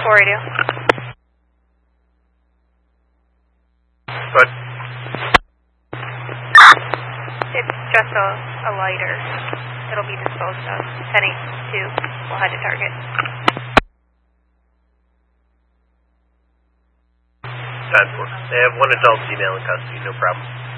4 radio. Good. It's just a lighter. It'll be disposed of. Heading to, we'll head to target. 10-4. They have one adult female in custody, no problem.